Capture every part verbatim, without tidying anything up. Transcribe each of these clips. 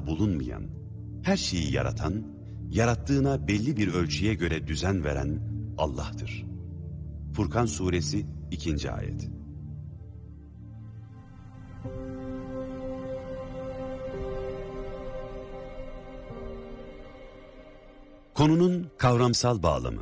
bulunmayan, her şeyi yaratan, yarattığına belli bir ölçüye göre düzen veren Allah'tır. Furkan Suresi ikinci ayet. Konunun kavramsal bağlamı.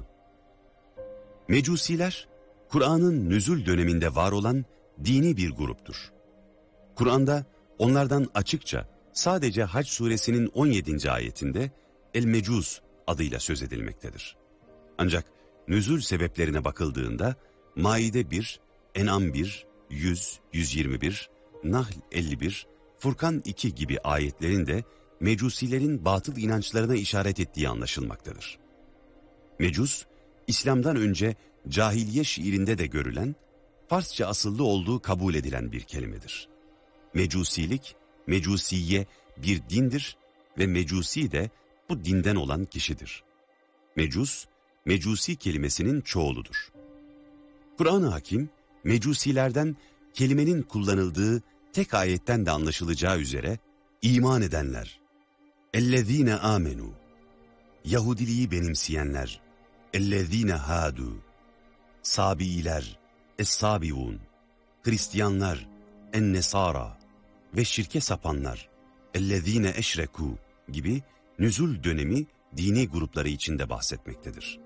Mecusiler, Kur'an'ın nüzul döneminde var olan dini bir gruptur. Kur'an'da onlardan açıkça sadece Hac suresinin on yedinci ayetinde El-Mecus adıyla söz edilmektedir. Ancak nüzul sebeplerine bakıldığında Maide bir, En'am bir, yüz, yüz yirmi bir, Nahl elli bir, Furkan iki gibi ayetlerin de Mecusilerin batıl inançlarına işaret ettiği anlaşılmaktadır. Mecus, İslam'dan önce cahiliye şiirinde de görülen, Farsça asıllı olduğu kabul edilen bir kelimedir. Mecusilik, mecusiye bir dindir ve mecusi de bu dinden olan kişidir. Mecus, mecusi kelimesinin çoğuludur. Kur'an-ı Hakim, mecusilerden kelimenin kullanıldığı tek ayetten de anlaşılacağı üzere, iman edenler, اَلَّذ۪ينَ آمَنُوا, Yahudiliği benimseyenler, اَلَّذ۪ينَ هَادُوا, Sabiiler, Es-Sabiun, Hristiyanlar, En-Nesara ve şirke sapanlar, اَلَّذ۪ينَ اَشْرَكُوا gibi nüzul dönemi dini grupları içinde bahsetmektedir.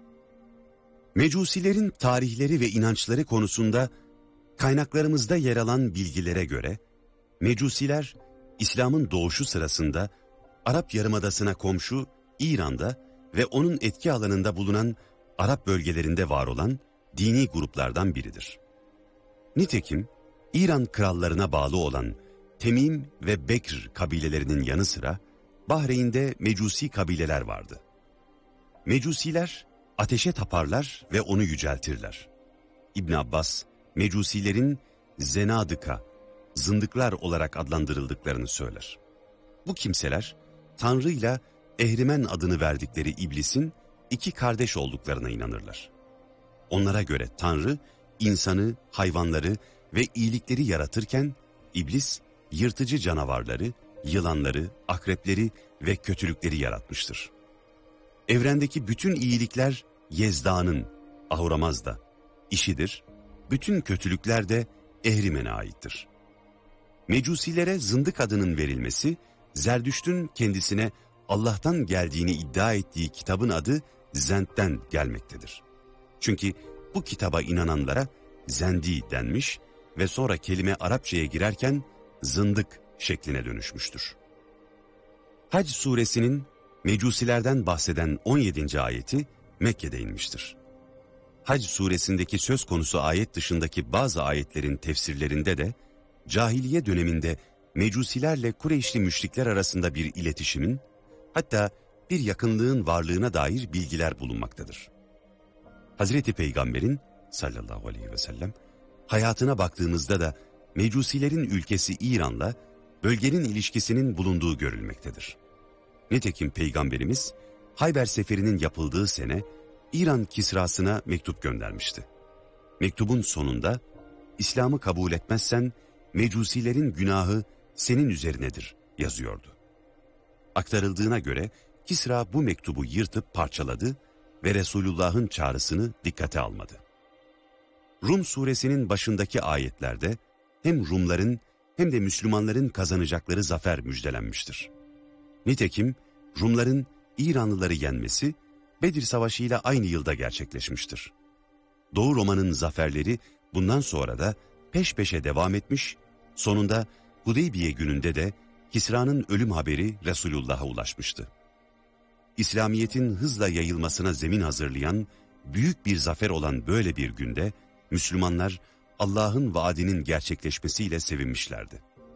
Mecusilerin tarihleri ve inançları konusunda kaynaklarımızda yer alan bilgilere göre, Mecusiler, İslam'ın doğuşu sırasında Arap Yarımadası'na komşu İran'da ve onun etki alanında bulunan Arap bölgelerinde var olan dini gruplardan biridir. Nitekim İran krallarına bağlı olan Temim ve Bekr kabilelerinin yanı sıra Bahreyn'de Mecusi kabileler vardı. Mecusiler ateşe taparlar ve onu yüceltirler. İbn Abbas, Mecusilerin Zenadıka, zındıklar olarak adlandırıldıklarını söyler. Bu kimseler, Tanrı ile Ehrimen adını verdikleri iblisin iki kardeş olduklarına inanırlar. Onlara göre Tanrı, insanı, hayvanları ve iyilikleri yaratırken, iblis, yırtıcı canavarları, yılanları, akrepleri ve kötülükleri yaratmıştır. Evrendeki bütün iyilikler Yezda'nın, Ahurmazda, işidir, bütün kötülükler de Ehrimen'e aittir. Mecusilere zındık adının verilmesi, Zerdüşt'ün kendisine Allah'tan geldiğini iddia ettiği kitabın adı Zend'den gelmektedir. Çünkü bu kitaba inananlara Zendi denmiş ve sonra kelime Arapçaya girerken zındık şekline dönüşmüştür. Hac suresinin Mecusilerden bahseden on yedinci ayeti Mekke'de inmiştir. Hac suresindeki söz konusu ayet dışındaki bazı ayetlerin tefsirlerinde de cahiliye döneminde Mecusilerle Kureyşli müşrikler arasında bir iletişimin, hatta bir yakınlığın varlığına dair bilgiler bulunmaktadır. Hazreti Peygamber'in sallallahu aleyhi ve sellem hayatına baktığımızda da Mecusilerin ülkesi İran'la bölgenin ilişkisinin bulunduğu görülmektedir. Nitekim Peygamberimiz Hayber Seferi'nin yapıldığı sene İran Kisrasına mektup göndermişti. Mektubun sonunda İslam'ı kabul etmezsen Mecusilerin günahı senin üzerinedir yazıyordu. Aktarıldığına göre Kisra bu mektubu yırtıp parçaladı ve Resulullah'ın çağrısını dikkate almadı. Rum suresinin başındaki ayetlerde hem Rumların hem de Müslümanların kazanacakları zafer müjdelenmiştir. Nitekim Rumların İranlıları yenmesi Bedir Savaşı ile aynı yılda gerçekleşmiştir. Doğu Roma'nın zaferleri bundan sonra da peş peşe devam etmiş, sonunda Hudeybiye gününde de Kisra'nın ölüm haberi Resulullah'a ulaşmıştı. İslamiyet'in hızla yayılmasına zemin hazırlayan, büyük bir zafer olan böyle bir günde Müslümanlar Allah'ın vaadinin gerçekleşmesiyle sevinmişlerdi.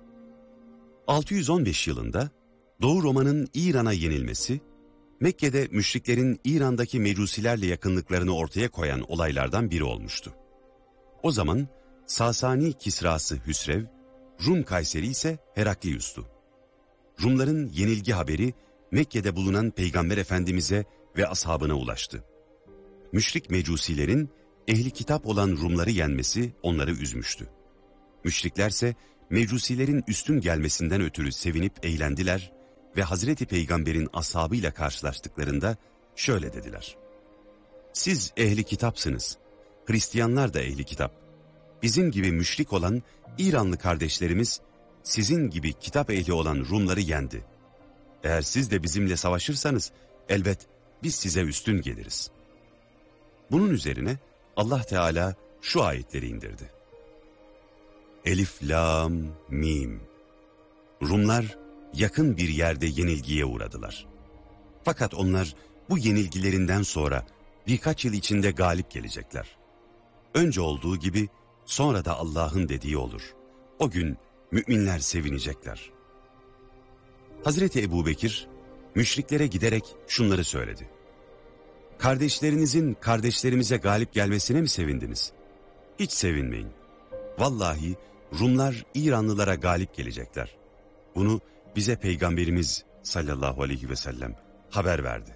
altı yüz on beş yılında Doğu Roma'nın İran'a yenilmesi, Mekke'de müşriklerin İran'daki mecusilerle yakınlıklarını ortaya koyan olaylardan biri olmuştu. O zaman Sasani Kisrası Hüsrev, Rum Kayseri ise Heraklius'tu. Rumların yenilgi haberi Mekke'de bulunan Peygamber Efendimiz'e ve ashabına ulaştı. Müşrik mecusilerin ehli kitap olan Rumları yenmesi onları üzmüştü. Müşriklerse mecusilerin üstün gelmesinden ötürü sevinip eğlendiler ve Hazreti Peygamber'in ashabıyla karşılaştıklarında şöyle dediler: Siz ehli kitapsınız, Hristiyanlar da ehli kitap. Bizim gibi müşrik olan İranlı kardeşlerimiz, sizin gibi kitap ehli olan Rumları yendi. Eğer siz de bizimle savaşırsanız, elbet biz size üstün geliriz. Bunun üzerine Allah Teala şu ayetleri indirdi. Elif, Lam, Mim. Rumlar yakın bir yerde yenilgiye uğradılar. Fakat onlar bu yenilgilerinden sonra birkaç yıl içinde galip gelecekler. Önce olduğu gibi sonra da Allah'ın dediği olur. O gün müminler sevinecekler. Hazreti Ebubekir müşriklere giderek şunları söyledi. Kardeşlerinizin kardeşlerimize galip gelmesine mi sevindiniz? Hiç sevinmeyin. Vallahi Rumlar İranlılara galip gelecekler. Bunu bize Peygamberimiz sallallahu aleyhi ve sellem haber verdi.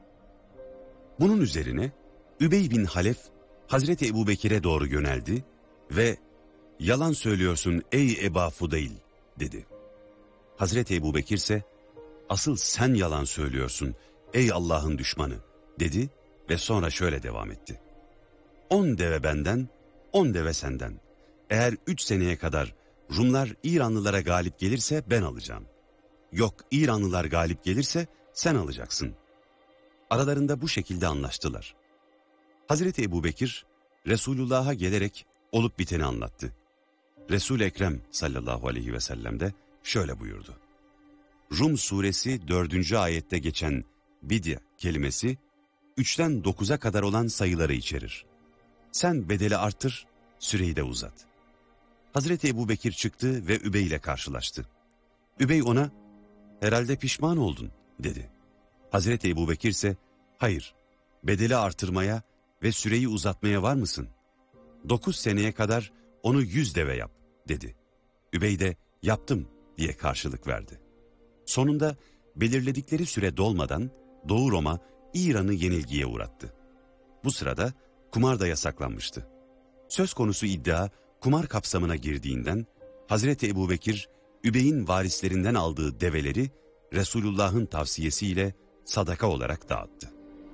Bunun üzerine Übey bin Halef Hazreti Ebubekir'e doğru yöneldi ve yalan söylüyorsun ey Eba Fudayl dedi. Hazreti Ebubekir ise asıl sen yalan söylüyorsun ey Allah'ın düşmanı dedi ve sonra şöyle devam etti. On deve benden, on deve senden. Eğer üç seneye kadar Rumlar İranlılara galip gelirse ben alacağım. Yok İranlılar galip gelirse sen alacaksın. Aralarında bu şekilde anlaştılar. Hazreti Ebubekir Resulullah'a gelerek olup biteni anlattı. Resul-i Ekrem sallallahu aleyhi ve sellem de şöyle buyurdu. Rum suresi dördüncü ayette geçen bidya kelimesi üçten dokuza kadar olan sayıları içerir. Sen bedeli artır, süreyi de uzat. Hazreti Ebubekir çıktı ve Übey ile karşılaştı. Übey ona herhalde pişman oldun dedi. Hazreti Ebubekir ise hayır, bedeli artırmaya ve süreyi uzatmaya var mısın? Dokuz seneye kadar onu yüz deve yap dedi. Übey de yaptım diye karşılık verdi. Sonunda belirledikleri süre dolmadan Doğu Roma İran'ı yenilgiye uğrattı. Bu sırada kumar da yasaklanmıştı. Söz konusu iddia kumar kapsamına girdiğinden Hazreti Ebubekir Übey'in varislerinden aldığı develeri Resulullah'ın tavsiyesiyle sadaka olarak dağıttı.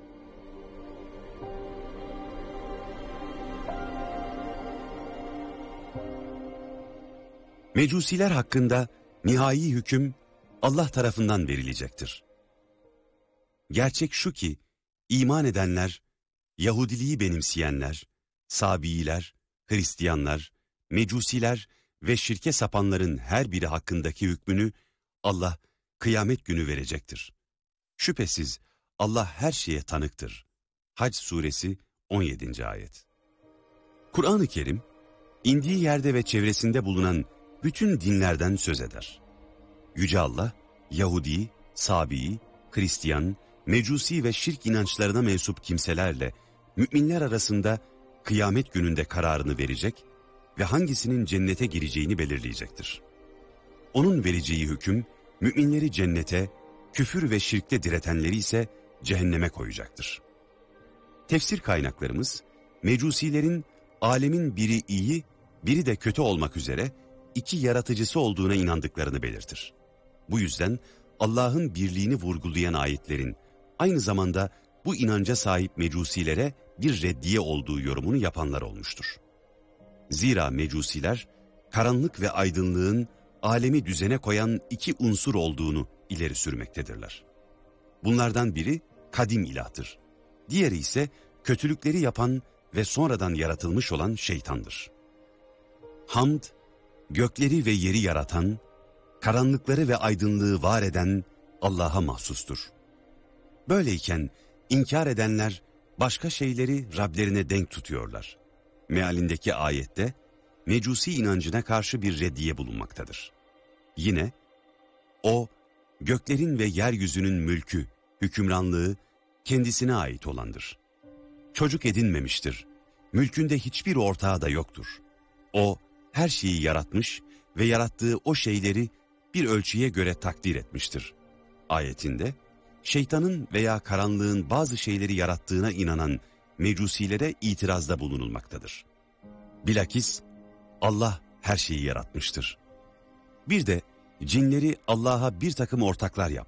Mecusiler hakkında nihai hüküm Allah tarafından verilecektir. Gerçek şu ki iman edenler, Yahudiliği benimseyenler, Sabiiler, Hristiyanlar, Mecusiler ve şirke sapanların her biri hakkındaki hükmünü Allah kıyamet günü verecektir. Şüphesiz Allah her şeye tanıktır. Hac suresi on yedinci ayet. Kur'an-ı Kerim, indiği yerde ve çevresinde bulunan bütün dinlerden söz eder. Yüce Allah, Yahudi, Sabii, Hristiyan, Mecusi ve şirk inançlarına mensup kimselerle müminler arasında kıyamet gününde kararını verecek ve hangisinin cennete gireceğini belirleyecektir. Onun vereceği hüküm, müminleri cennete, küfür ve şirkte diretenleri ise cehenneme koyacaktır. Tefsir kaynaklarımız, Mecusilerin alemin biri iyi, biri de kötü olmak üzere iki yaratıcısı olduğuna inandıklarını belirtir. Bu yüzden Allah'ın birliğini vurgulayan ayetlerin aynı zamanda bu inanca sahip Mecusilere bir reddiye olduğu yorumunu yapanlar olmuştur. Zira Mecusiler, karanlık ve aydınlığın alemi düzene koyan iki unsur olduğunu ileri sürmektedirler. Bunlardan biri kadim ilahtır. Diğeri ise kötülükleri yapan ve sonradan yaratılmış olan şeytandır. Hamd, gökleri ve yeri yaratan, karanlıkları ve aydınlığı var eden Allah'a mahsustur. Böyleyken inkar edenler başka şeyleri Rablerine denk tutuyorlar. Mealindeki ayette Mecusi inancına karşı bir reddiye bulunmaktadır. Yine o göklerin ve yeryüzünün mülkü, hükümranlığı kendisine ait olandır. Çocuk edinmemiştir. Mülkünde hiçbir ortağı da yoktur. O her şeyi yaratmış ve yarattığı o şeyleri bir ölçüye göre takdir etmiştir. Ayetinde şeytanın veya karanlığın bazı şeyleri yarattığına inanan Mecusilere itirazda bulunulmaktadır. Bilakis Allah her şeyi yaratmıştır. Bir de cinleri Allah'a bir takım ortaklar yapmıştır.